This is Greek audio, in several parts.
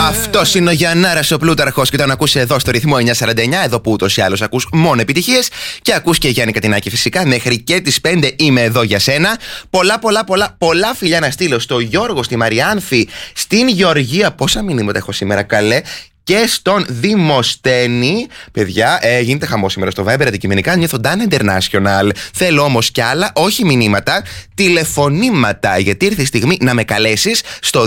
Αυτός είναι ο Γιαννάρας ο Πλούταρχος και τον ακούς εδώ στο ρυθμό 949, εδώ που ούτως ή άλλως ακούς μόνο επιτυχίες και ακούς και Γιάννη Κατινάκη φυσικά. Μέχρι και τις 5 είμαι εδώ για σένα. Πολλά φιλιά να στείλω στο Γιώργο, στη Μαριάνθη, στην Γεωργία. Πόσα μηνύματα έχω σήμερα, καλέ. Και στον Δημοσθένη. Παιδιά, γίνεται χαμός σήμερα στο Viber αντικειμενικά. Νιώθω Dan International. Θέλω όμως κι άλλα, όχι μηνύματα, τηλεφωνήματα. Γιατί ήρθε η στιγμή να με καλέσεις στο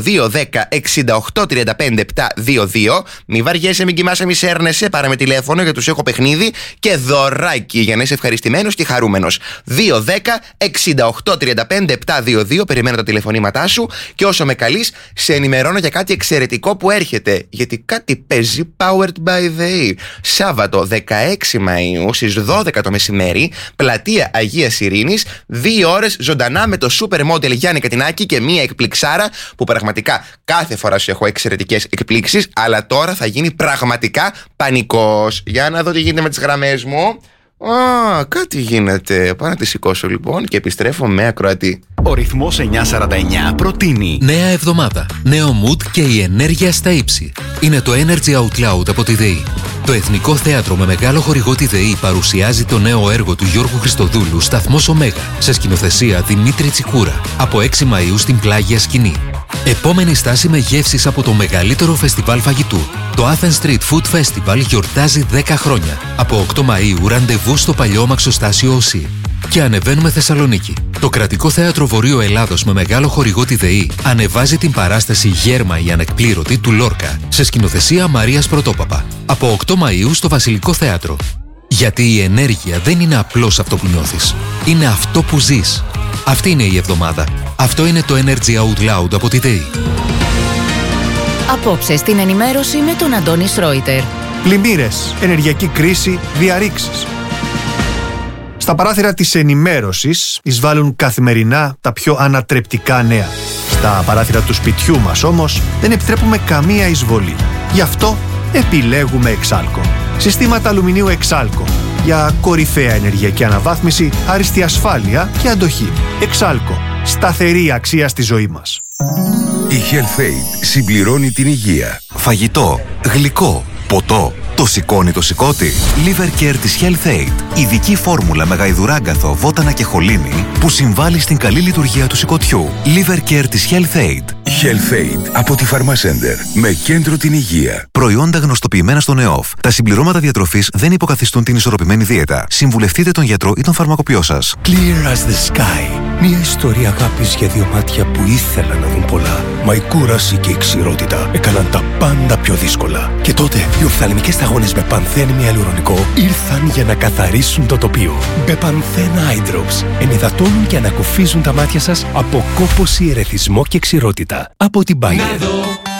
210-68-35-722. Μη βαριέσαι, μην κοιμάσαι, μη σέρνεσαι. Πάρε με τηλέφωνο γιατί τους έχω παιχνίδι και δωράκι για να είσαι ευχαριστημένος και χαρούμενος. 210-68-35-722. Περιμένω τα τηλεφωνήματά σου και όσο με καλείς, σε ενημερώνω για κάτι εξαιρετικό που έρχεται. Γιατί κάτι παίζει Powered by the E. Σάββατο 16 Μαΐου στις 12 το μεσημέρι, πλατεία Αγίας Ειρήνης, 2 ώρες ζωντανά με το super model Γιάννη Κατινάκη και μία εκπληξάρα που πραγματικά κάθε φορά σου έχω εξαιρετικές εκπλήξεις, αλλά τώρα θα γίνει πραγματικά πανικός. Για να δω τι γίνεται με τις γραμμές μου. Κάτι γίνεται. Πάω να τη σηκώσω λοιπόν και επιστρέφω με ακροατή. Ο ρυθμός 949 προτείνει νέα εβδομάδα, νέο mood και η ενέργεια στα ύψη. Είναι το Energy Out Loud από τη ΔΕΗ. Το Εθνικό Θέατρο με μεγάλο χορηγό τη ΔΕΗ παρουσιάζει το νέο έργο του Γιώργου Χριστοδούλου, Σταθμός Ωμέγα, σε σκηνοθεσία Δημήτρη Τσικούρα, από 6 Μαΐου στην Πλάγια Σκηνή. Επόμενη στάση με γεύσεις από το μεγαλύτερο φεστιβάλ φαγητού. Το Athens Street Food Festival γιορτάζει 10 χρόνια. Από 8 Μαΐου ραντεβού στο παλιό μαξοστάσιο ΟΣΥ. Και ανεβαίνουμε Θεσσαλονίκη. Το Κρατικό Θέατρο Βορείου Ελλάδος με μεγάλο χορηγό τη ΔΕΗ ανεβάζει την παράσταση Γέρμα η Ανεκπλήρωτη του Λόρκα, σε σκηνοθεσία Μαρίας Πρωτόπαπα. Από 8 Μαΐου στο Βασιλικό Θέατρο. Γιατί η ενέργεια δεν είναι απλώς αυτό που νιώθεις. Είναι αυτό που ζεις. Αυτή είναι η εβδομάδα. Αυτό είναι το Energy Out Loud από τη ΔΕΗ. Απόψε στην ενημέρωση με τον Αντώνη Σρόιτερ. Πλημμύρες, ενεργειακή κρίση, διαρρήξεις. Στα παράθυρα της ενημέρωσης εισβάλλουν καθημερινά τα πιο ανατρεπτικά νέα. Στα παράθυρα του σπιτιού μας όμως δεν επιτρέπουμε καμία εισβολή. Γι' αυτό επιλέγουμε Εξάλκο. Συστήματα αλουμινίου Εξάλκο. Για κορυφαία ενεργειακή αναβάθμιση, άριστη ασφάλεια και αντοχή. Εξάλκο. Σταθερή αξία στη ζωή μας. Η HealthAid συμπληρώνει την υγεία. Φαγητό, γλυκό, ποτό. Το σηκώνει το σηκώτη. Liver Care της HealthAid. Ειδική φόρμουλα με γαϊδουράγκαθο, βότανα και χολίνη που συμβάλλει στην καλή λειτουργία του σηκωτιού. Liver Care της HealthAid. HealthAid από τη Pharmacenter με κέντρο την υγεία. Προϊόντα γνωστοποιημένα στον ΕΟΦ. Τα συμπληρώματα διατροφής δεν υποκαθιστούν την ισορροπημένη δίαιτα. Συμβουλευτείτε τον γιατρό ή τον φαρμακοποιό σας. Clear as the sky. Μια ιστορία αγάπης για δύο μάτια που ήθελαν να δουν πολλά. Μα η κούραση και η ξηρότητα έκαναν τα πάντα πιο δύσκολα. Και τότε οι οφθαλμικές σταγόνες με πανθένη ιαλουρονικό ήρθαν για να καθαρίσουν το τοπίο. Μπεπανθέν Eye Drops ενυδατώνουν και ανακουφίζουν τα μάτια σας από κόπωση, ερεθισμό και ξηρότητα. Από την Bayer.